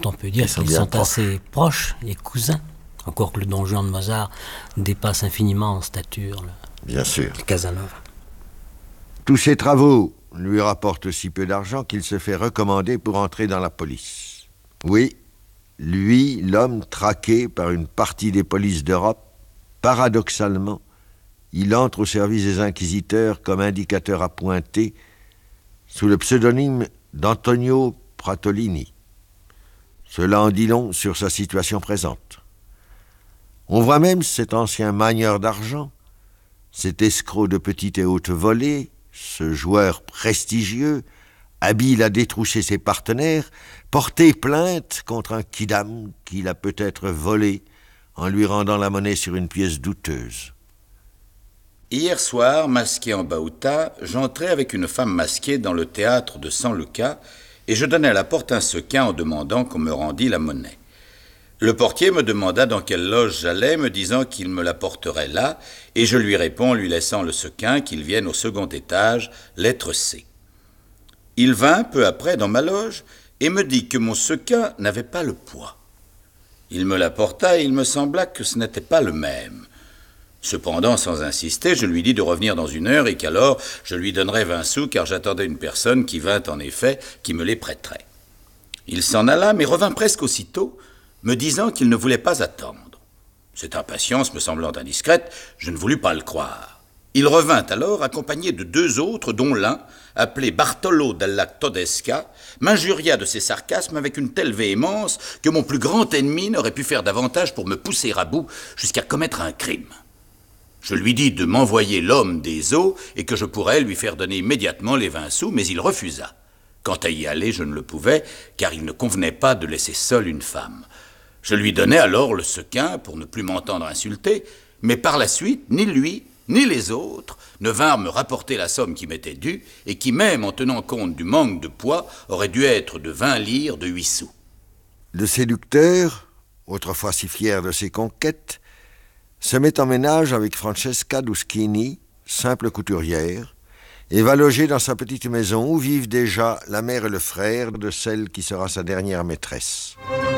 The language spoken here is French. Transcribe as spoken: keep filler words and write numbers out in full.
dont on peut dire Ils sont qu'ils bien sont proches. assez proches, les cousins. Encore que le Don Juan de Mozart dépasse infiniment en stature le, Bien sûr. le Casanova. Tous ses travaux lui rapportent si peu d'argent qu'il se fait recommander pour entrer dans la police. Oui, lui, l'homme traqué par une partie des polices d'Europe, paradoxalement, il entre au service des inquisiteurs comme indicateur appointé sous le pseudonyme d'Antonio Pratolini. Cela en dit long sur sa situation présente. On voit même cet ancien manieur d'argent, cet escroc de petite et haute volée, ce joueur prestigieux, habile à détroucher ses partenaires, porter plainte contre un quidam qu'il a peut-être volé en lui rendant la monnaie sur une pièce douteuse. Hier soir, masqué en Bauta, j'entrai avec une femme masquée dans le théâtre de San Luca et je donnai à la porte un sequin en demandant qu'on me rendît la monnaie. Le portier me demanda dans quelle loge j'allais, me disant qu'il me l'apporterait là, et je lui réponds en lui laissant le sequin qu'il vienne au second étage, lettre C. Il vint peu après dans ma loge et me dit que mon sequin n'avait pas le poids. Il me l'apporta et il me sembla que ce n'était pas le même. Cependant, sans insister, je lui dis de revenir dans une heure et qu'alors je lui donnerais vingt sous car j'attendais une personne qui vint en effet, qui me les prêterait. Il s'en alla, mais revint presque aussitôt, me disant qu'il ne voulait pas attendre. Cette impatience me semblant indiscrète, je ne voulus pas le croire. Il revint alors accompagné de deux autres, dont l'un, appelé Bartolo della Todesca, m'injuria de ses sarcasmes avec une telle véhémence que mon plus grand ennemi n'aurait pu faire davantage pour me pousser à bout jusqu'à commettre un crime. Je lui dis de m'envoyer l'homme des eaux et que je pourrais lui faire donner immédiatement les vingt sous, mais il refusa. Quant à y aller, je ne le pouvais, car il ne convenait pas de laisser seule une femme. Je lui donnai alors le sequin pour ne plus m'entendre insulter, mais par la suite, ni lui, ni les autres ne vinrent me rapporter la somme qui m'était due et qui, même en tenant compte du manque de poids, aurait dû être de vingt lires de huit sous. Le séducteur, autrefois si fier de ses conquêtes, se met en ménage avec Francesca Duschini, simple couturière, et va loger dans sa petite maison où vivent déjà la mère et le frère de celle qui sera sa dernière maîtresse.